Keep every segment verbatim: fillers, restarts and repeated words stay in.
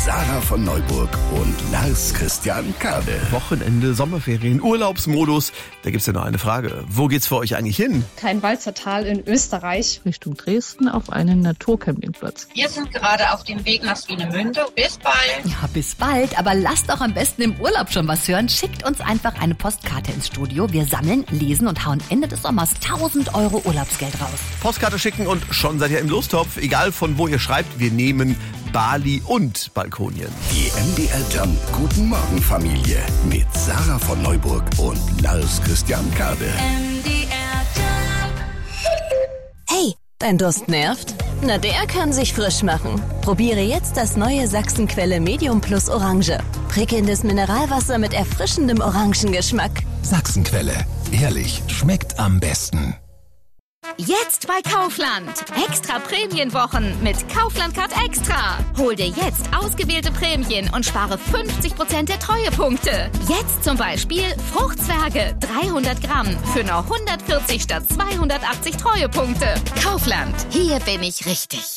Sarah von Neuburg und Lars Christian Kade. Wochenende, Sommerferien, Urlaubsmodus. Da gibt's ja noch eine Frage. Wo geht's für euch eigentlich hin? Kleinwalzer Tal in Österreich. Richtung Dresden auf einen Naturcampingplatz. Wir sind gerade auf dem Weg nach Swinemünde. Bis bald. Ja, bis bald. Aber lasst doch am besten im Urlaub schon was hören. Schickt uns einfach eine Postkarte ins Studio. Wir sammeln, lesen und hauen Ende des Sommers tausend Euro Urlaubsgeld raus. Postkarte schicken und schon seid ihr im Lostopf. Egal von wo ihr schreibt, wir nehmen Bali und Balkonien. Die M D R Jump Guten Morgen Familie mit Sarah von Neuburg und Lars Christian Kade. M D R Jump. Hey, dein Durst nervt? Na, der kann sich frisch machen. Probiere jetzt das neue Sachsenquelle Medium Plus Orange. Prickelndes Mineralwasser mit erfrischendem Orangengeschmack. Sachsenquelle. Ehrlich, schmeckt am besten. Jetzt bei Kaufland. Extra Prämienwochen mit Kaufland Card Extra. Hol dir jetzt ausgewählte Prämien und spare fünfzig Prozent der Treuepunkte. Jetzt zum Beispiel Fruchtzwerge dreihundert Gramm für nur hundertvierzig statt zweihundertachtzig Treuepunkte. Kaufland. Hier bin ich richtig.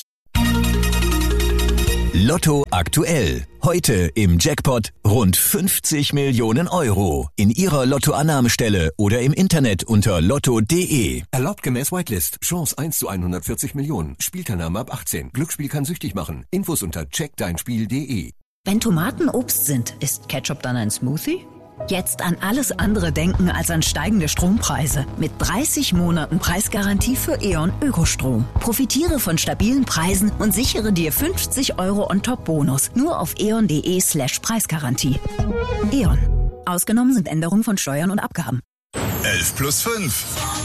Lotto aktuell. Heute im Jackpot rund fünfzig Millionen Euro. In Ihrer Lottoannahmestelle oder im Internet unter lotto punkt de. Erlaubt gemäß Whitelist. Chance eins zu hundertvierzig Millionen. Spielteilnahme ab achtzehn. Glücksspiel kann süchtig machen. Infos unter check dein spiel punkt de. Wenn Tomaten Obst sind, ist Ketchup dann ein Smoothie? Jetzt an alles andere denken als an steigende Strompreise. Mit dreißig Monaten Preisgarantie für E.ON Ökostrom. Profitiere von stabilen Preisen und sichere dir fünfzig Euro on top Bonus. Nur auf eon punkt de slash Preisgarantie. E.ON. Ausgenommen sind Änderungen von Steuern und Abgaben. elf plus fünf.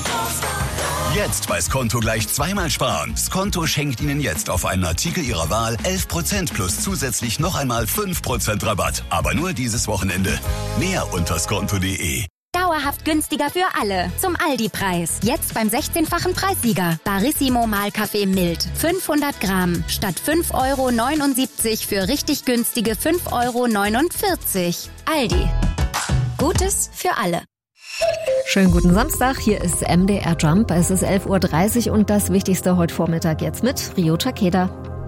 Jetzt bei Skonto gleich zweimal sparen. Skonto schenkt Ihnen jetzt auf einen Artikel Ihrer Wahl elf Prozent plus zusätzlich noch einmal fünf Prozent Rabatt. Aber nur dieses Wochenende. Mehr unter skonto punkt de. Dauerhaft günstiger für alle. Zum Aldi-Preis. Jetzt beim sechzehnfachen Preissieger. Barissimo Mahlkaffee Mild. fünfhundert Gramm. Statt fünf Euro neunundsiebzig für richtig günstige fünf Euro neunundvierzig. Aldi. Gutes für alle. Schönen guten Samstag, hier ist M D R Jump. Es ist elf Uhr dreißig und das Wichtigste heute Vormittag jetzt mit Rio Takeda.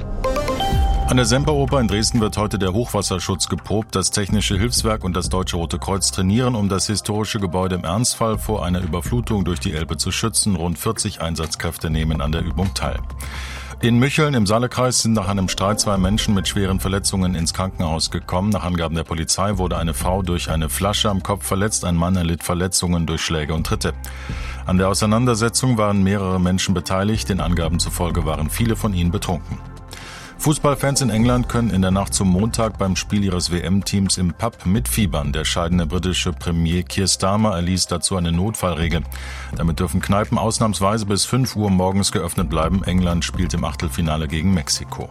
An der Semperoper in Dresden wird heute der Hochwasserschutz geprobt. Das Technische Hilfswerk und das Deutsche Rote Kreuz trainieren, um das historische Gebäude im Ernstfall vor einer Überflutung durch die Elbe zu schützen. Rund vierzig Einsatzkräfte nehmen an der Übung teil. In Mücheln im Saalekreis sind nach einem Streit zwei Menschen mit schweren Verletzungen ins Krankenhaus gekommen. Nach Angaben der Polizei wurde eine Frau durch eine Flasche am Kopf verletzt. Ein Mann erlitt Verletzungen durch Schläge und Tritte. An der Auseinandersetzung waren mehrere Menschen beteiligt. Den Angaben zufolge waren viele von ihnen betrunken. Fußballfans in England können in der Nacht zum Montag beim Spiel ihres W M-Teams im Pub mitfiebern. Der scheidende britische Premier Keir Starmer erließ dazu eine Notfallregel. Damit dürfen Kneipen ausnahmsweise bis fünf Uhr morgens geöffnet bleiben. England spielt im Achtelfinale gegen Mexiko.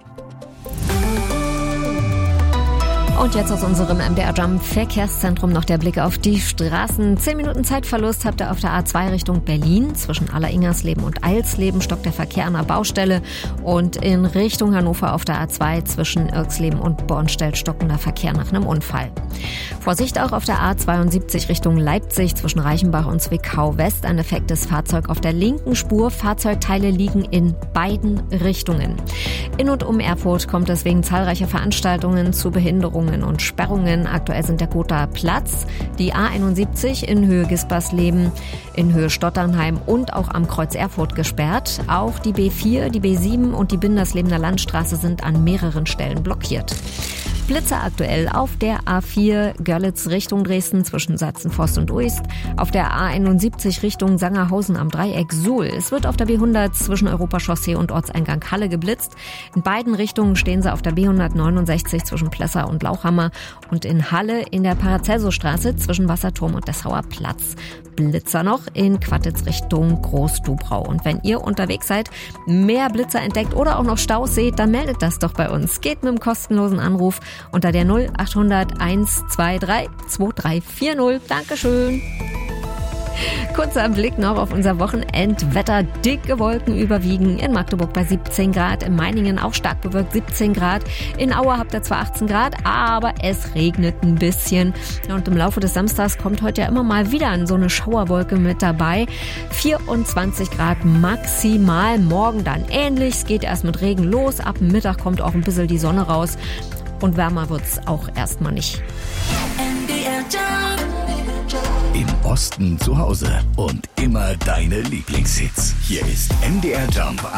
Und jetzt aus unserem M D R Jump Verkehrszentrum noch der Blick auf die Straßen. Zehn Minuten Zeitverlust habt ihr auf der A zwei Richtung Berlin. Zwischen Aller-Ingersleben und Eilsleben stockt der Verkehr an der Baustelle. Und in Richtung Hannover auf der A zwei zwischen Irxleben und Bornstedt stockender Verkehr nach einem Unfall. Vorsicht auch auf der A zweiundsiebzig Richtung Leipzig zwischen Reichenbach und Zwickau West. Ein defektes Fahrzeug auf der linken Spur. Fahrzeugteile liegen in beiden Richtungen. In und um Erfurt kommt es wegen zahlreicher Veranstaltungen zu Behinderungen und Sperrungen. Aktuell sind der Gothaer Platz, die A einundsiebzig in Höhe Gispersleben, in Höhe Stotternheim und auch am Kreuz Erfurt gesperrt. Auch die B vier, die B sieben und die Binderslebener Landstraße sind an mehreren Stellen blockiert. Blitzer aktuell auf der A vier Görlitz Richtung Dresden zwischen Sachsenforst und Uist, auf der A einundsiebzig Richtung Sangerhausen am Dreieck Suhl. Es wird auf der B hundert zwischen Europachaussee und Ortseingang Halle geblitzt. In beiden Richtungen stehen sie auf der B hundertneunundsechzig zwischen Plessa und Lauchhammer und in Halle in der Paracelso-Straße zwischen Wasserturm und Dessauer Platz. Blitzer noch in Quattitz Richtung Groß-Dubrau. Und wenn ihr unterwegs seid, mehr Blitzer entdeckt oder auch noch Staus seht, dann meldet das doch bei uns. Geht mit einem kostenlosen Anruf unter der null achthundert eins zwei drei zwei drei vier null. Dankeschön. Kurzer Blick noch auf unser Wochenendwetter. Dicke Wolken überwiegen. In Magdeburg bei siebzehn Grad, in Meiningen auch stark bewölkt siebzehn Grad. In Aue habt ihr zwar achtzehn Grad, aber es regnet ein bisschen. Und im Laufe des Samstags kommt heute ja immer mal wieder so eine Schauerwolke mit dabei. vierundzwanzig Grad maximal. Morgen dann ähnlich. Es geht erst mit Regen los. Ab Mittag kommt auch ein bisschen die Sonne raus. Und wärmer wird's auch erstmal nicht. Im Osten zu Hause und immer deine Lieblingshits. Hier ist M D R Jump